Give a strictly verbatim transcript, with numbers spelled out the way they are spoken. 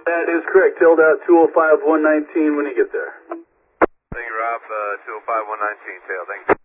That is correct. Tailed out two oh five one nineteen when you get there. Thank you, Rob. Uh, two oh five one nineteen, tail. Thank you.